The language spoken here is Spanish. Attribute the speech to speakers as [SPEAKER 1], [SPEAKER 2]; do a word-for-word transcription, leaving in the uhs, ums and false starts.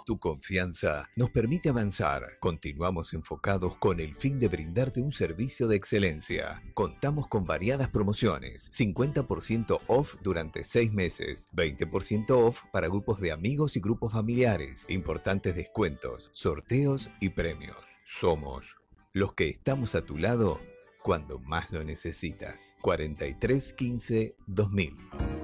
[SPEAKER 1] Tu confianza nos permite avanzar. Continuamos enfocados con el fin de brindarte un servicio de excelencia. Contamos con variadas promociones. cincuenta por ciento off durante seis meses. veinte por ciento off para grupos de amigos y grupos familiares. Importantes descuentos, sorteos y premios. Somos los que estamos a tu lado cuando más lo necesitas. cuarenta y tres quince dos mil.